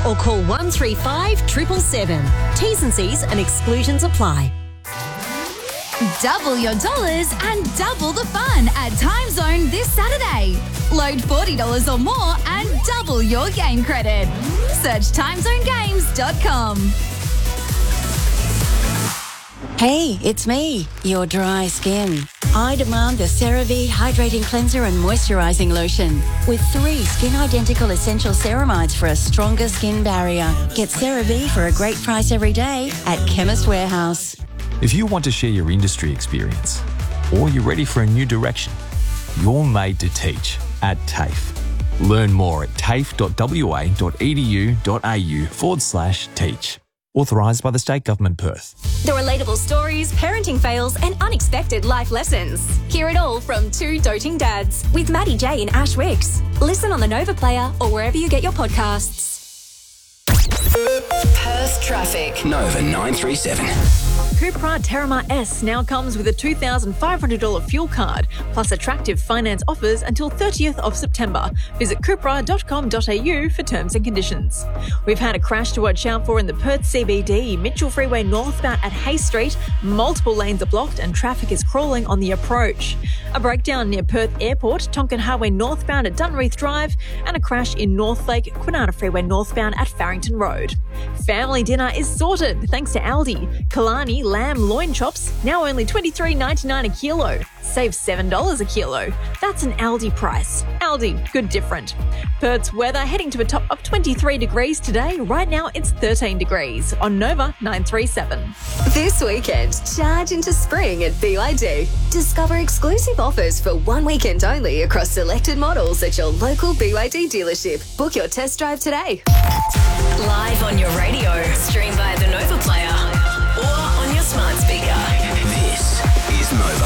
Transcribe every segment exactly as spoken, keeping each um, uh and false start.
or call one three five seven seven seven. T's and C's and exclusions apply. Double your dollars and double the fun at Time Zone this Saturday. Load forty dollars or more and double your game credit. Search time zone games dot com. Hey, it's me, your dry skin. I demand the CeraVe Hydrating Cleanser and Moisturising Lotion with three skin-identical essential ceramides for a stronger skin barrier. Get CeraVe for a great price every day at Chemist Warehouse. If you want to share your industry experience or you're ready for a new direction, you're made to teach at TAFE. Learn more at tafe.wa.edu.au forward slash teach. Authorised by the State Government, Perth. The relatable stories, parenting fails and unexpected life lessons. Hear it all from two doting dads with Maddie J and Ash Wicks. Listen on the Nova Player or wherever you get your podcasts. Perth traffic. Nova nine three seven. Cupra Terramar S now comes with a two thousand five hundred dollars fuel card, plus attractive finance offers until thirtieth of September. Visit cupra dot com dot a u for terms and conditions. We've had a crash to watch out for in the Perth C B D, Mitchell Freeway northbound at Hay Street. Multiple lanes are blocked and traffic is crawling on the approach. A breakdown near Perth Airport, Tonkin Highway northbound at Dunreath Drive, and a crash in Northlake, Kwinana Freeway northbound at Farrington Road. Family dinner is sorted thanks to Aldi. Kalani lamb loin chops, now only twenty-three ninety-nine a kilo. Save seven dollars a kilo. That's an Aldi price. Aldi, good different. Perth's weather heading to a top of twenty-three degrees today. Right now it's thirteen degrees on Nova nine three seven. This weekend, charge into spring at B Y D. Discover exclusive offers for one weekend only across selected models at your local B Y D dealership. Book your test drive today. Live on your radio, stream via the Nova Player or on your smart speaker. This is Nova.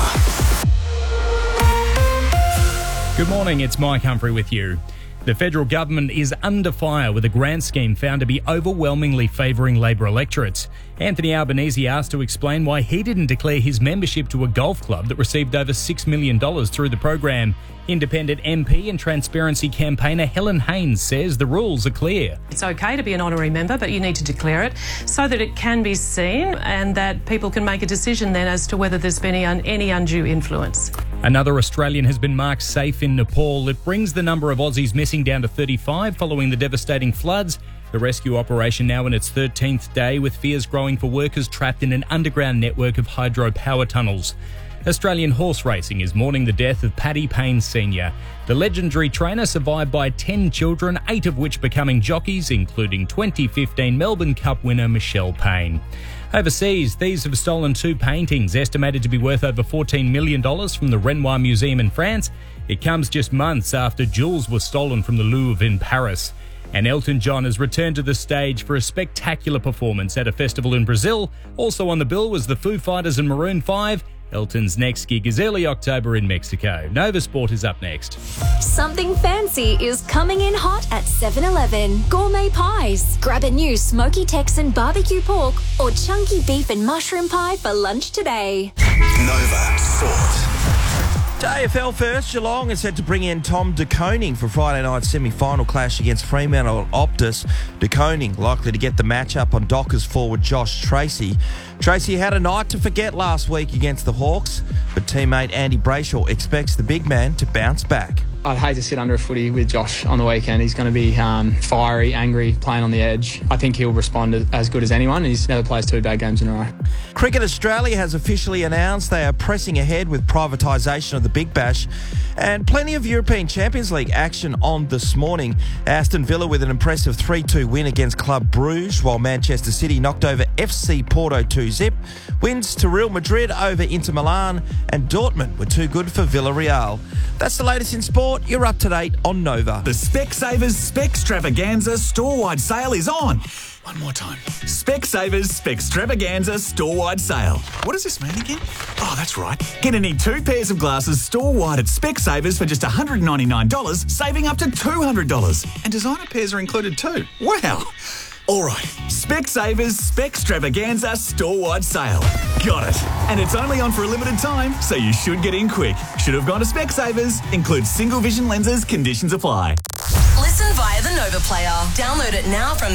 Good morning, it's Mike Humphrey with you. The federal government is under fire with a grant scheme found to be overwhelmingly favouring Labor electorates. Anthony Albanese asked to explain why he didn't declare his membership to a golf club that received over six million dollars through the program. Independent M P and Transparency campaigner Helen Haynes says the rules are clear. It's okay to be an honorary member, but you need to declare it so that it can be seen and that people can make a decision then as to whether there's been any, any undue influence. Another Australian has been marked safe in Nepal. It brings the number of Aussies missing down to thirty-five following the devastating floods. The rescue operation now in its thirteenth day, with fears growing for workers trapped in an underground network of hydropower tunnels. Australian horse racing is mourning the death of Paddy Payne Senior The legendary trainer survived by ten children, eight of which becoming jockeys, including twenty fifteen Melbourne Cup winner Michelle Payne. Overseas, thieves have stolen two paintings estimated to be worth over fourteen million dollars from the Renoir Museum in France. It comes just months after jewels were stolen from the Louvre in Paris. And Elton John has returned to the stage for a spectacular performance at a festival in Brazil. Also on the bill was the Foo Fighters and Maroon five. Elton's next gig is early October in Mexico. Nova Sport is up next. Something fancy is coming in hot at seven eleven. Gourmet pies. Grab a new smoky Texan barbecue pork or chunky beef and mushroom pie for lunch today. Nova Sport. To A F L first, Geelong is set to bring in Tom De Koning for Friday night's semi-final clash against Fremantle at Optus. De Koning likely to get the matchup on Dockers forward Josh Tracy. Tracy had a night to forget last week against the Hawks, but teammate Andy Brayshaw expects the big man to bounce back. I'd hate to sit under a footy with Josh on the weekend. He's going to be um, fiery, angry, playing on the edge. I think he'll respond as good as anyone. He's never plays two bad games in a row. Cricket Australia has officially announced they are pressing ahead with privatisation of the Big Bash, and plenty of European Champions League action on this morning. Aston Villa with an impressive three two win against Club Brugge, while Manchester City knocked over F C Porto two zip. Wins to Real Madrid over Inter Milan, and Dortmund were too good for Villarreal. That's the latest in sport. You're up to date on Nova. The Specsavers Specstravaganza store-wide sale is on. One more time. Specsavers Specstravaganza store-wide sale. What does this mean again? Oh, that's right. Get any two pairs of glasses store-wide at Specsavers for just one hundred ninety-nine dollars, saving up to two hundred dollars. And designer pairs are included too. Wow. All right, Specsavers Specstravaganza store-wide sale. Got it. And it's only on for a limited time, so you should get in quick. Should have gone to Specsavers. Includes single vision lenses. Conditions apply. Listen via the Nova Player. Download it now from